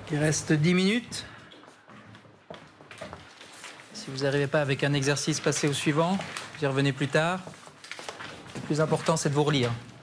Il reste 10 minutes. Si vous n'arrivez pas avec un exercice, passez au suivant. Vous y revenez plus tard. Le plus important, c'est de vous relire.